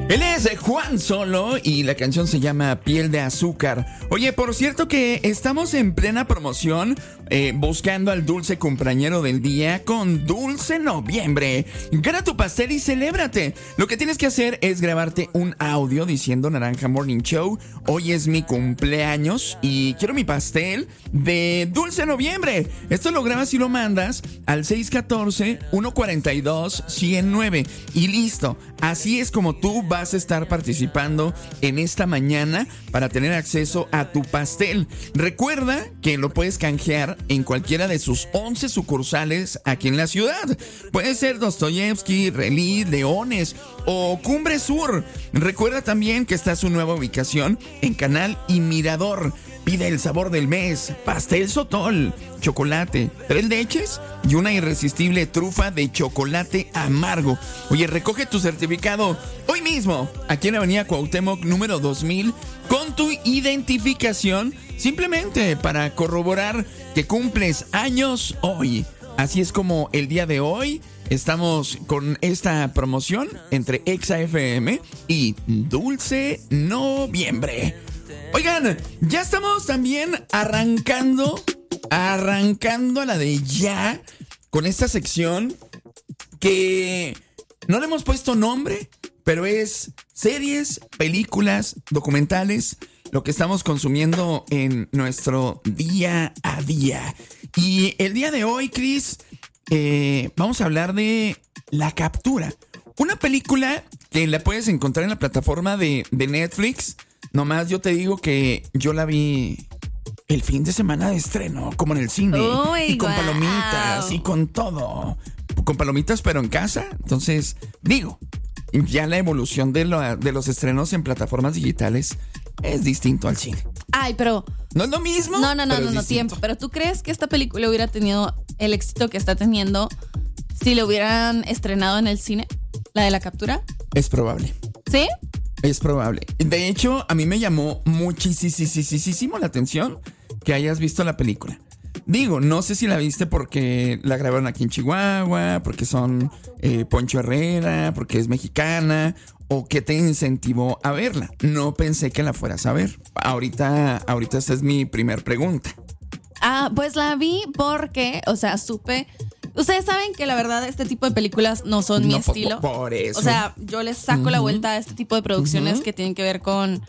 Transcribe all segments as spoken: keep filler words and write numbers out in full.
Él es Juan Solo y la canción se llama Piel de Azúcar. Oye, por cierto que estamos en plena promoción eh, buscando al dulce cumpleañero del día con Dulce Noviembre. Gana tu pastel y celébrate. Lo que tienes que hacer es grabarte un audio diciendo Naranja Morning Show, hoy es mi cumpleaños y quiero mi pastel de Dulce Noviembre. Esto lo grabas y lo mandas al seis uno cuatro, uno cuatro dos, cero nueve y listo. Así es como tú vas a estar participando en esta mañana para tener acceso a tu pastel. Recuerda que lo puedes canjear en cualquiera de sus once sucursales aquí en la ciudad. Puede ser Dostoyevsky, Relí, Leones o Cumbre Sur. Recuerda también que está su nueva ubicación en Canal y Mirador. Pide el sabor del mes, pastel Sotol, chocolate, tres leches y una irresistible trufa de chocolate amargo. Oye, recoge tu certificado hoy mismo, aquí en la avenida Cuauhtémoc número dos mil, con tu identificación, simplemente para corroborar que cumples años hoy. Así es como el día de hoy estamos con esta promoción entre Exa F M y Dulce Noviembre. Oigan, ya estamos también arrancando, arrancando a la de ya con esta sección que no le hemos puesto nombre, pero es series, películas, documentales, lo que estamos consumiendo en nuestro día a día. Y el día de hoy, Chris, eh, vamos a hablar de La Captura, una película que la puedes encontrar en la plataforma de, de Netflix. Nomás yo te digo que yo la vi el fin de semana de estreno, como en el cine. Uy, y con wow. palomitas y con todo. Con palomitas, pero en casa. Entonces, digo, ya la evolución de, lo, de los estrenos en plataformas digitales es distinto al cine. Ay, pero... ¿No es lo mismo? No, no, no, pero no, no, tiempo. Pero ¿tú crees que esta película hubiera tenido el éxito que está teniendo si lo hubieran estrenado en el cine? ¿La de La Captura? Es probable. ¿Sí? Es probable. De hecho, a mí me llamó muchísimo la atención que hayas visto la película. Digo, no sé si la viste porque la grabaron aquí en Chihuahua, porque son eh, Poncho Herrera, porque es mexicana, o qué te incentivó a verla. No pensé que la fueras a ver. Ahorita, ahorita esta es mi primer pregunta. Ah, pues la vi porque, o sea, supe... Ustedes saben que la verdad este tipo de películas no son mi no, estilo. Por, por eso. O sea, yo les saco uh-huh. la vuelta a este tipo de producciones uh-huh. que tienen que ver con,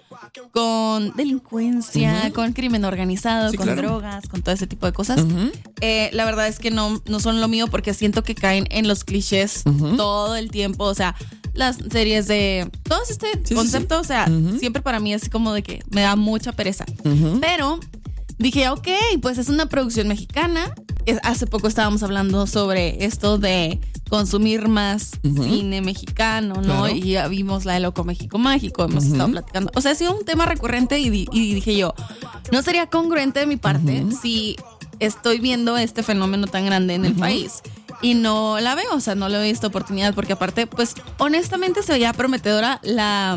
con delincuencia, uh-huh. con crimen organizado, sí, con claro. drogas, con todo ese tipo de cosas. Uh-huh. Eh, la verdad es que no, no son lo mío porque siento que caen en los clichés uh-huh. todo el tiempo. O sea, las series de... Todo este sí, concepto, sí, sí. o sea, uh-huh. siempre para mí es como de que me da mucha pereza. Uh-huh. Pero dije, ok, pues es una producción mexicana. Hace poco estábamos hablando sobre esto de consumir más uh-huh. cine mexicano, ¿no? Claro. Y ya vimos la de Loco México Mágico, hemos uh-huh. estado platicando. O sea, ha sido un tema recurrente y, y dije yo, no sería congruente de mi parte uh-huh. si estoy viendo este fenómeno tan grande en el uh-huh. país y no la veo, o sea, no le he visto oportunidad porque aparte, pues, honestamente se veía prometedora la...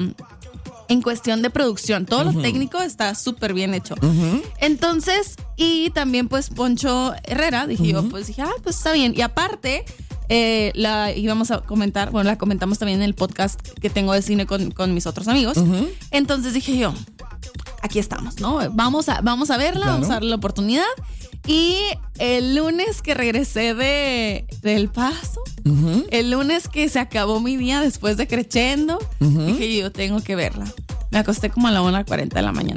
En cuestión de producción, todo uh-huh. lo técnico está súper bien hecho. Uh-huh. Entonces, y también pues Poncho Herrera, dije uh-huh. yo, pues dije, ah, pues está bien. Y aparte, eh, la íbamos a comentar, bueno, la comentamos también en el podcast que tengo de cine con, con mis otros amigos. Uh-huh. Entonces dije yo, aquí estamos, ¿no? Vamos a, vamos a verla, claro. vamos a darle la oportunidad. Y el lunes que regresé de del Paso, uh-huh. el lunes que se acabó mi día después de Creciendo, uh-huh. dije yo tengo que verla. Me acosté como a la una cuarenta de la mañana.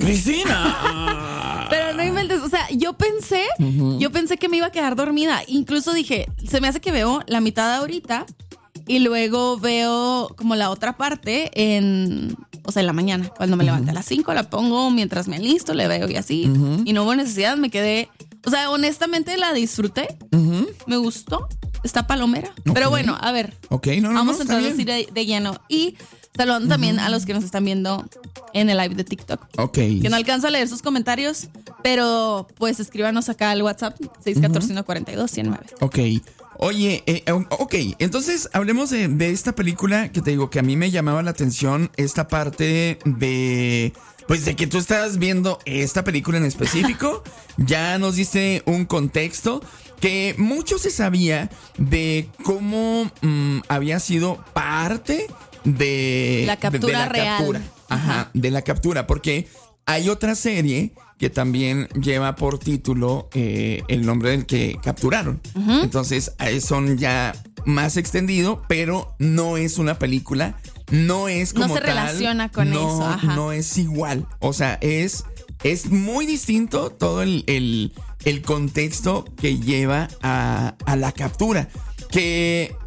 ¡Cristina! Pero no inventes, o sea, yo pensé, uh-huh. yo pensé que me iba a quedar dormida. Incluso dije, se me hace que veo la mitad ahorita y luego veo como la otra parte en... O sea, en la mañana, cuando me uh-huh. levanté a las cinco, la pongo mientras me alisto, le veo y así. Uh-huh. Y no hubo necesidad, me quedé... O sea, honestamente la disfruté. Uh-huh. Me gustó. Está palomera. Okay. Pero bueno, a ver. Ok, no, no, Vamos no, a entrar así de, de lleno. Y saludando uh-huh. también a los que nos están viendo en el live de TikTok. Ok. Que no alcanzo a leer sus comentarios, pero pues escríbanos acá al WhatsApp seis uno cuatro, uno cuatro dos, uno cero nueve. Ok. Oye, eh, ok, entonces hablemos de, de esta película que te digo que a mí me llamaba la atención esta parte de... Pues de que tú estás viendo esta película en específico. Ya nos diste un contexto que mucho se sabía de cómo mmm, había sido parte de la captura de, de la real. Captura. Ajá, Ajá, de la captura, porque hay otra serie que también lleva por título eh, el nombre del que capturaron. Uh-huh. Entonces, son ya más extendido, pero no es una película, no es como no se tal, relaciona con no, eso. Ajá. No es igual. O sea, es, es muy distinto todo el, el, el contexto que lleva a, a la captura. Que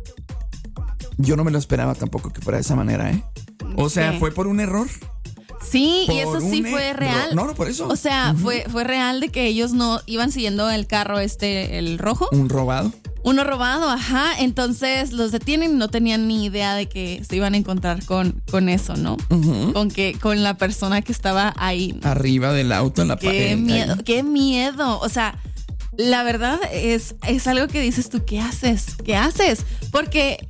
yo no me lo esperaba tampoco que fuera de esa manera, ¿eh? O sea, ¿qué? Fue por un error. Sí, y eso sí fue real. No, no, por eso. O sea, uh-huh. fue, fue real de que ellos no iban siguiendo el carro este, el rojo. Un robado. Uno robado, ajá. Entonces los detienen y no tenían ni idea de que se iban a encontrar con, con eso, ¿no? Uh-huh. Con que, con la persona que estaba ahí, ¿no? Arriba del auto en la pared. Qué miedo, ahí. Qué miedo. O sea, la verdad es, es algo que dices tú, ¿qué haces? ¿Qué haces? Porque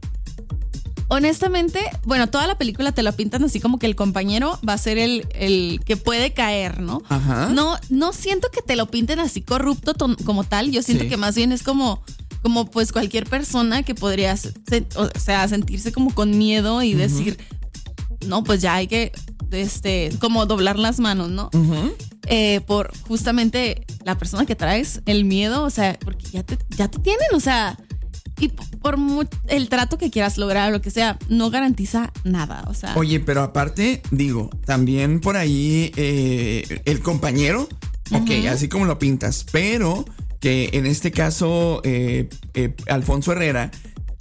honestamente, bueno, toda la película te lo pintan así como que el compañero va a ser el, el que puede caer, ¿no? Ajá. No, no siento que te lo pinten así corrupto ton, como tal. Yo siento sí. que más bien es como, como pues cualquier persona que podría, se, o sea, sentirse como con miedo y uh-huh. decir, no, pues ya hay que, este, como doblar las manos, ¿no? Uh-huh. Eh, por justamente la persona que traes, el miedo, o sea, porque ya te, ya te tienen, o sea, y por mu- el trato que quieras lograr o lo que sea, no garantiza nada, o sea. Oye, pero aparte, digo, también por ahí eh, el compañero, uh-huh. ok, así como lo pintas, pero que en este caso eh, eh, Alfonso Herrera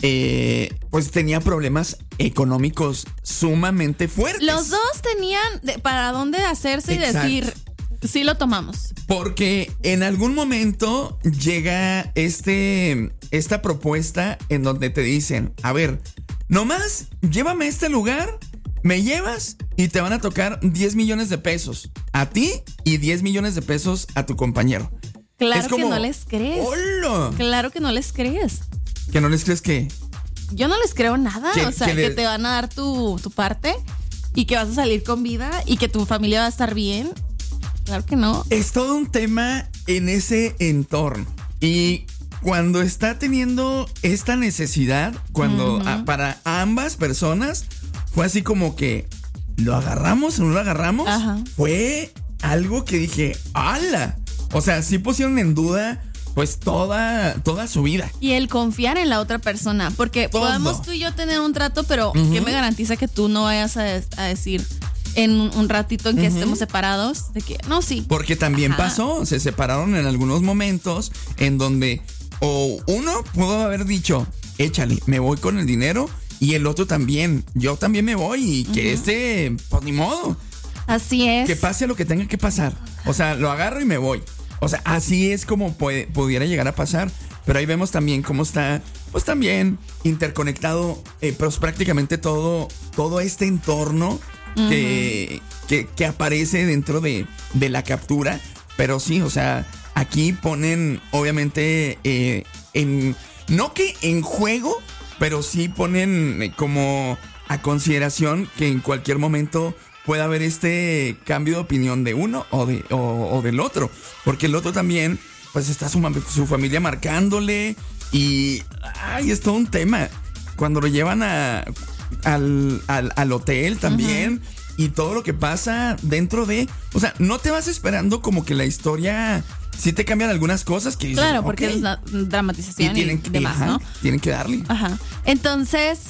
eh, pues tenía problemas económicos sumamente fuertes. Los dos tenían de, para dónde hacerse. Exacto. Y decir, sí lo tomamos. Porque en algún momento llega este, esta propuesta en donde te dicen, a ver, nomás llévame a este lugar, me llevas y te van a tocar diez millones de pesos a ti y diez millones de pesos a tu compañero. Claro es como, que no les crees. ¡Hola! Claro que no les crees. ¿Que no les crees qué? Yo no les creo nada. ¿Qué, o sea, que le... te van a dar tu, tu parte y que vas a salir con vida y que tu familia va a estar bien. Claro que no. Es todo un tema en ese entorno. Y cuando está teniendo esta necesidad, cuando uh-huh. a, para ambas personas, fue así como que lo agarramos o no lo agarramos. Uh-huh. Fue algo que dije, ¡hala! O sea, sí pusieron en duda pues toda, toda su vida. Y el confiar en la otra persona. Porque todo. Podemos tú y yo tener un trato, pero uh-huh. ¿qué me garantiza que tú no vayas a, a decir en un, un ratito en que uh-huh. estemos separados? De que, no, sí. Porque también Ajá. pasó, se separaron en algunos momentos en donde o uno pudo haber dicho, échale, me voy con el dinero, y el otro también, yo también me voy y que uh-huh. este, pues ni modo. Así es. Que pase lo que tenga que pasar. O sea, lo agarro y me voy. O sea, así es como puede, pudiera llegar a pasar. Pero ahí vemos también cómo está, pues también interconectado, eh, pues prácticamente todo, todo este entorno uh-huh. que, que, que aparece dentro de, de la captura. Pero sí, o sea, aquí ponen, obviamente, eh, en, no que en juego, pero sí ponen eh, como a consideración que en cualquier momento puede haber este cambio de opinión de uno o, de, o, o del otro. Porque el otro también, pues está su, su familia marcándole y ay, es todo un tema. Cuando lo llevan a, al, al, al hotel también uh-huh. y todo lo que pasa dentro de... O sea, no te vas esperando como que la historia... Sí te cambian algunas cosas que dices, claro, porque okay. es la dramatización y, tienen, y demás, ajá, ¿no? Tienen que darle. Ajá. Entonces...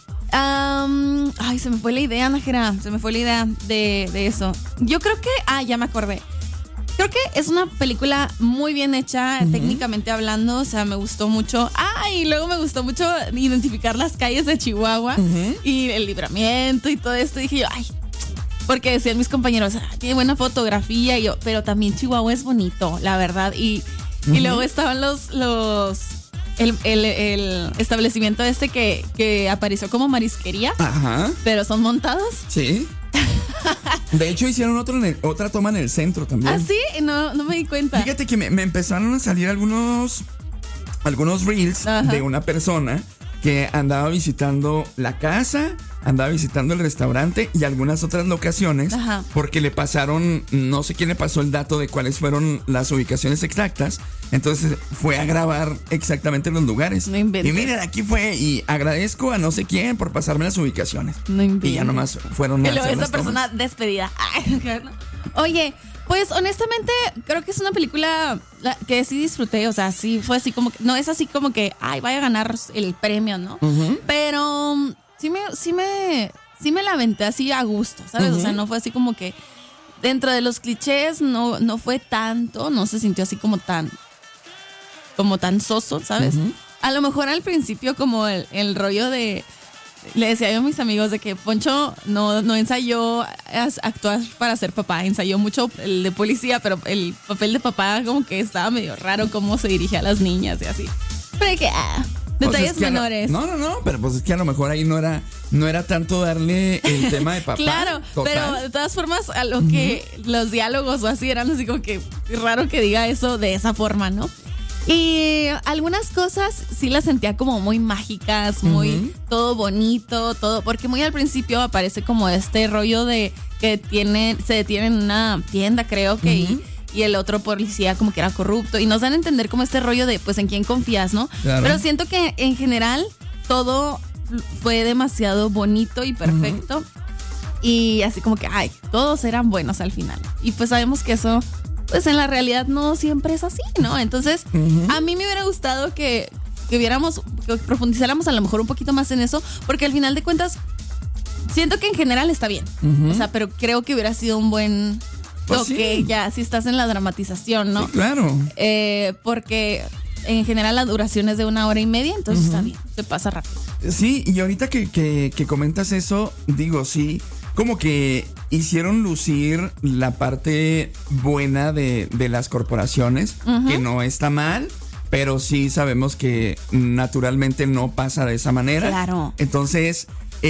Um, ay, se me fue la idea, Nájera. Se me fue la idea de, de eso. Yo creo que... Ah, ya me acordé. Creo que es una película muy bien hecha, uh-huh. técnicamente hablando. O sea, me gustó mucho. Ah, y luego me gustó mucho identificar las calles de Chihuahua uh-huh. y el libramiento y todo esto. Y dije yo, ay, porque decían mis compañeros, ah, tiene buena fotografía. Y yo, pero también Chihuahua es bonito, la verdad. Y, uh-huh. y luego estaban los... los El, el, el establecimiento este que, que apareció como marisquería. Ajá. Pero son montados. Sí. De hecho, hicieron otro en el, otra toma en el centro también. ¿Ah, sí? No, no me di cuenta. Fíjate que me, me empezaron a salir algunos algunos reels Ajá. de una persona que andaba visitando la casa andaba visitando el restaurante y algunas otras locaciones. Ajá. Porque le pasaron, no sé quién le pasó el dato de cuáles fueron las ubicaciones exactas. Entonces fue a grabar exactamente los lugares. No inventes. Y miren, aquí fue y agradezco a no sé quién por pasarme las ubicaciones. No inventes. Y ya nomás fueron a hacer hacer esa persona tomas. Despedida. Oye, pues honestamente creo que es una película que sí disfruté, o sea, sí fue así como que, no es así como que, ay, vaya a ganar el premio, ¿no? Uh-huh. Pero sí me, sí me, sí me la aventé así a gusto, ¿sabes? Uh-huh. O sea, no fue así como que dentro de los clichés no, no fue tanto, no se sintió así como tan, como tan soso, ¿sabes? Uh-huh. A lo mejor al principio como el, el rollo de... Le decía yo a mis amigos de que Poncho no, no ensayó actuar para ser papá, ensayó mucho el de policía, pero el papel de papá como que estaba medio raro cómo se dirigía a las niñas y así. Pero que, ah, detalles pues es menores. No, no, no, pero pues es que a lo mejor ahí no era, no era tanto darle el tema de papá. Claro, total. Pero de todas formas, a lo que uh-huh. los diálogos o así eran así como que raro que diga eso de esa forma, ¿no? Y algunas cosas sí las sentía como muy mágicas, muy uh-huh. todo bonito, todo, porque muy al principio aparece como este rollo de que tiene, se detiene en una tienda, creo que, uh-huh. y, y el otro policía como que era corrupto, y nos dan a entender como este rollo de pues en quién confías, ¿no? Claro. Pero siento que en general todo fue demasiado bonito y perfecto, uh-huh. y así como que, ay, todos eran buenos al final, y pues sabemos que eso... pues en la realidad no siempre es así, ¿no? Entonces, uh-huh. a mí me hubiera gustado que, que viéramos, que profundizáramos a lo mejor un poquito más en eso, porque al final de cuentas, siento que en general está bien. Uh-huh. O sea, pero creo que hubiera sido un buen pues toque sí. ya, si estás en la dramatización, ¿no? Sí, claro. Eh, porque en general la duración es de una hora y media, entonces uh-huh. está bien, se pasa rápido. Sí, y ahorita que, que, que comentas eso, digo, sí, como que hicieron lucir la parte buena de, de las corporaciones, uh-huh. que no está mal, pero sí sabemos que naturalmente no pasa de esa manera. Claro. Entonces,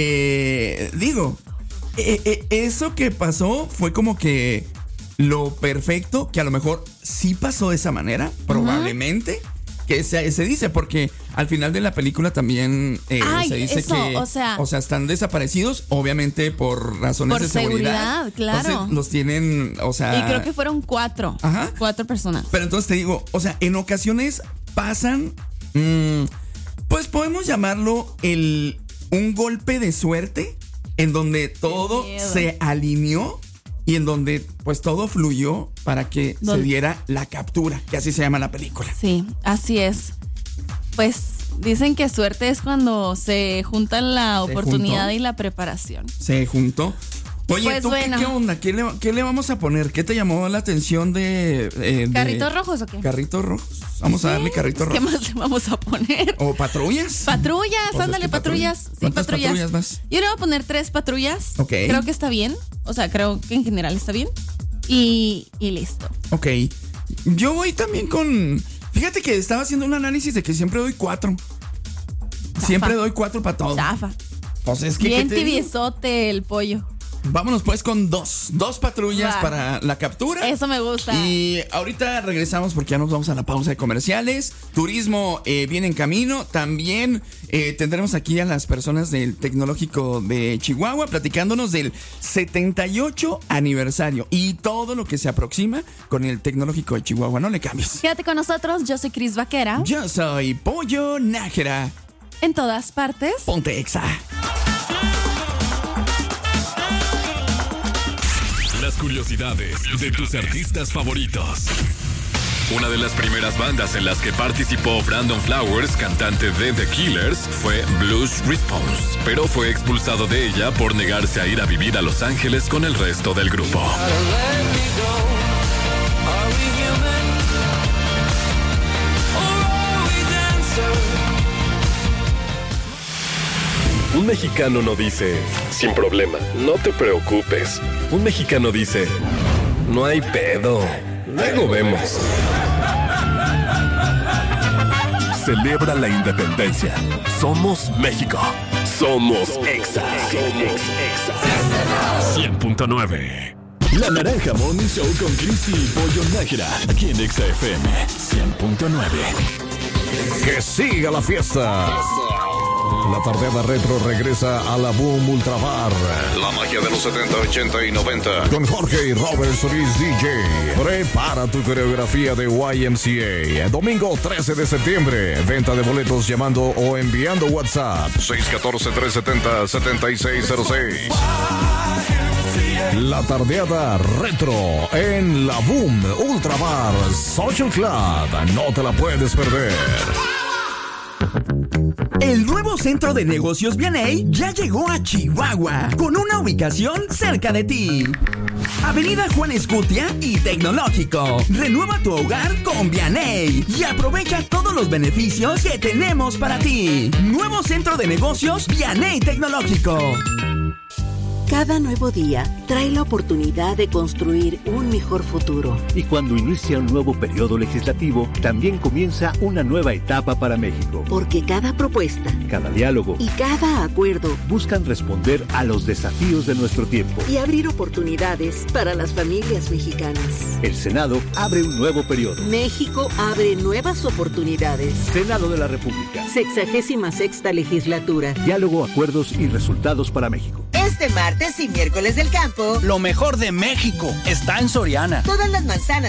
eh, digo, eh, eh, eso que pasó fue como que lo perfecto, que a lo mejor sí pasó de esa manera, uh-huh. probablemente. Que se, se dice, porque al final de la película también eh, Ay, se dice eso, que o sea, o sea, están desaparecidos, obviamente por razones por de seguridad. seguridad, claro. Entonces los tienen, o sea... Y creo que fueron cuatro. Ajá. Cuatro personas. Pero entonces te digo, o sea, en ocasiones pasan, mmm, pues podemos llamarlo el un golpe de suerte, en donde todo se alineó y en donde pues todo fluyó para que ¿Dónde? se diera la captura, que así se llama la película. Sí, así es. Pues dicen que suerte es cuando se juntan la se oportunidad juntó. y la preparación. Se juntó. Oye, pues ¿tú bueno. ¿qué, qué onda? ¿Qué le, ¿Qué le vamos a poner? ¿Qué te llamó la atención de... Eh, ¿Carritos de rojos o qué? ¿Carritos rojos? Vamos sí, a darle carritos rojos. ¿Qué más le vamos a poner? ¿O patrullas? Patrullas, pues ándale, es que patrullas. Sí, ¿Cuántas patrullas. patrullas más? Yo le voy a poner tres patrullas. Ok. Creo que está bien. O sea, creo que en general está bien. Y, y listo. Ok. Yo voy también con... Fíjate que estaba haciendo un análisis de que siempre doy cuatro. Zafa. Siempre doy cuatro para todo. Zafa. Pues es que... Bien tibiezote el pollo. Vámonos pues con dos, dos patrullas Va. para la captura. Eso me gusta. Y ahorita regresamos porque ya nos vamos a la pausa de comerciales. Turismo eh, viene en camino. También eh, tendremos aquí a las personas del Tecnológico de Chihuahua platicándonos del setenta y ocho aniversario y todo lo que se aproxima con el Tecnológico de Chihuahua. No le cambies. Quédate con nosotros, yo soy Cris Vaquera. Yo soy Pollo Nájera. En todas partes. Ponte Exa. Las curiosidades de tus artistas favoritos. Una de las primeras bandas en las que participó Brandon Flowers, cantante de The Killers, fue Blues Response, pero fue expulsado de ella por negarse a ir a vivir a Los Ángeles con el resto del grupo. Un mexicano no dice, sin problema, no te preocupes. Un mexicano dice, no hay pedo, luego vemos. Celebra la independencia. Somos México. Somos Exa. Somos Exa. cien punto nueve. La Naranja Morning Show con Cristi y Pollo Nájera. Aquí en Exa F M cien punto nueve. Que siga la fiesta. La tardeada retro regresa a la Boom Ultra Bar. La magia de los setenta, ochenta y noventa. Con Jorge y Robert Solís D J. Prepara tu coreografía de Y M C A. Domingo trece de septiembre. Venta de boletos llamando o enviando WhatsApp. seis uno cuatro, tres siete cero, siete seis cero seis. La tardeada retro en la Boom Ultra Bar Social Club. No te la puedes perder. El nuevo centro de negocios Vianey ya llegó a Chihuahua, con una ubicación cerca de ti. Avenida Juan Escutia y Tecnológico. Renueva tu hogar con Vianey y aprovecha todos los beneficios que tenemos para ti. Nuevo centro de negocios Vianey Tecnológico. Cada nuevo día trae la oportunidad de construir un mejor futuro. Y cuando inicia un nuevo periodo legislativo, también comienza una nueva etapa para México. Porque cada propuesta, cada diálogo y cada acuerdo buscan responder a los desafíos de nuestro tiempo y abrir oportunidades para las familias mexicanas. El Senado abre un nuevo periodo. México abre nuevas oportunidades. Senado de la República. Sexagésima sexta legislatura. Diálogo, acuerdos y resultados para México. Este martes y miércoles del campo, lo mejor de México está en Soriana. Todas las manzanas